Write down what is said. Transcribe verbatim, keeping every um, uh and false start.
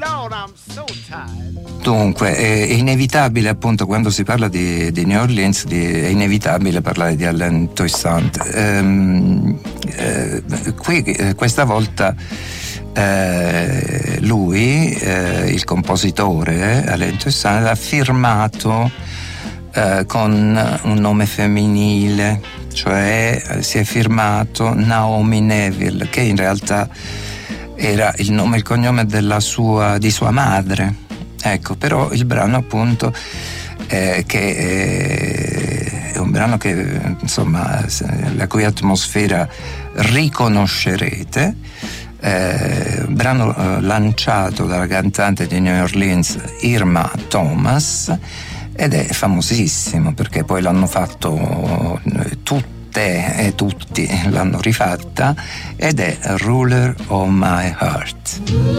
Dunque, è inevitabile, appunto, quando si parla di, di New Orleans, di, è inevitabile parlare di Alain Toussaint. Ehm, eh, qui, eh, questa volta, eh, lui, eh, il compositore, Alain Toussaint, ha firmato eh, con un nome femminile, cioè eh, si è firmato Naomi Neville, che in realtà era il nome e il cognome della sua, di sua madre. Ecco, però il brano, appunto, eh, che è, è un brano che, insomma, la cui atmosfera riconoscerete, eh, un brano eh, lanciato dalla cantante di New Orleans Irma Thomas, ed è famosissimo perché poi l'hanno fatto tutte e tutti l'hanno rifatta, ed è Ruler of My Heart.